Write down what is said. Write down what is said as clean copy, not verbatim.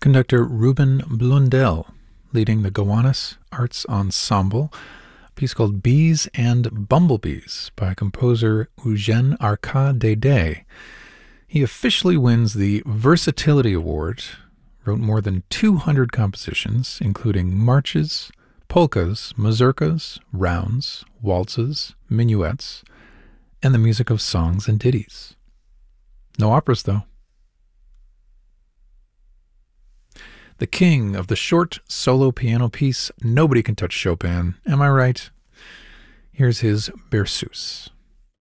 Conductor Ruben Blundell, leading the Gowanus Arts Ensemble, a piece called Bees and Bumblebees by composer Eugène Arcade. He officially wins the Versatility Award, wrote more than 200 compositions, including marches, polkas, mazurkas, rounds, waltzes, minuets, and the music of songs and ditties. No operas, though. The king of the short solo piano piece, Nobody Can Touch Chopin, am I right? Here's his Berceuse.